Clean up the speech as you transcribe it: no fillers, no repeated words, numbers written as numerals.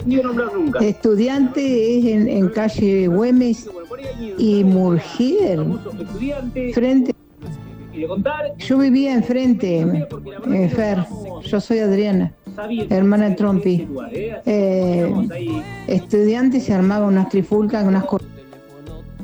ni iba a nombrar nunca. Estudiante es en calle Güemes y Murgier, frente. Yo vivía enfrente, Fer, yo soy Adriana, hermana de Trompi. Estudiante se armaba unas trifulcas, unas